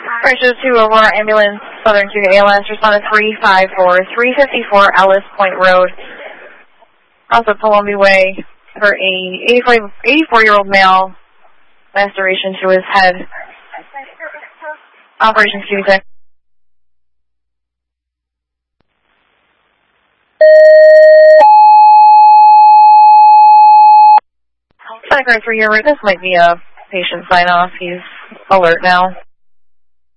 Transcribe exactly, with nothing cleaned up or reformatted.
Pressure to Aurora Ambulance, Southern two A L S, responded three five four, three fifty-four Ellis Point Road. Also Columbia Way for a eighty-four-year-old male, laceration to his head. Operation Q Tech. Cycler three, this might be a patient sign-off. He's alert now.